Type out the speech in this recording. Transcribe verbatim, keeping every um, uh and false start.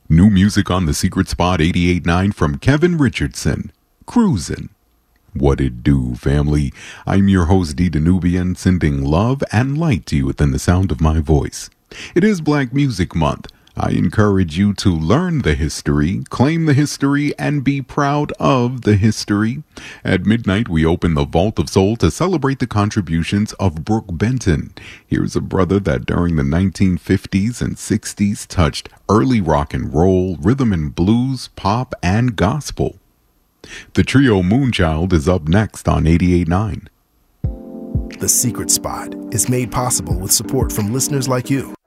New music on The Secret Spot eighty-eight point nine from Kevin Richardson. Cruisin'. What it do, family? I'm your host, D. Danubian, sending love and light to you within the sound of my voice. It is Black Music Month. I encourage you to learn the history, claim the history, and be proud of the history. At midnight, we open the Vault of Soul to celebrate the contributions of Brook Benton. Here's a brother that during the nineteen fifties and sixties touched early rock and roll, rhythm and blues, pop, and gospel. The trio Moonchild is up next on eighty-eight point nine. The Secret Spot is made possible with support from listeners like you.